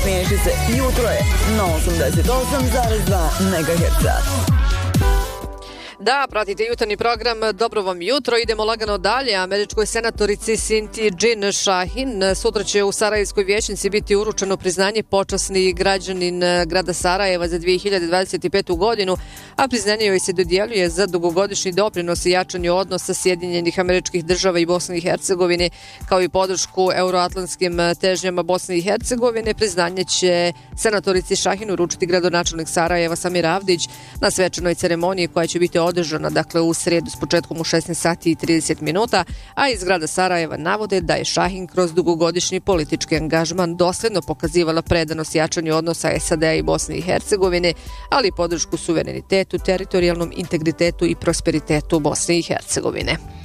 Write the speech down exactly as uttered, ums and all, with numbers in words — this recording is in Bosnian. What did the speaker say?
Smiješi se, jutro je na osamdeset osam zarez dva megaherca. Da, pratite jutarnji program. Dobro vam jutro. Idemo lagano dalje. Američkoj senatorici Cinti Jean Shahin sutra će u Sarajevskoj vijećnici biti uručeno priznanje počasni građanin grada Sarajeva za dvije hiljade dvadeset petu godinu, a priznanje joj se dodjeljuje za dugogodišnji doprinos i jačanju odnosa Sjedinjenih Američkih Država i Bosne i Hercegovine, kao i podršku euroatlantskim težnjama Bosne i Hercegovine. Priznanje će senatorici Shahin uručiti gradonačelnik Sarajeva Samir Avdić na svečanoj ceremoniji koja će biti održana dakle u srijedu s početkom u šesnaest sati i trideset minuta, a iz grada Sarajeva navode da je Shahin kroz dugogodišnji politički angažman dosljedno pokazivala predanost jačanju odnosa S A D-a i Bosne i Hercegovine, ali i podršku suverenitetu, teritorijalnom integritetu i prosperitetu Bosne i Hercegovine.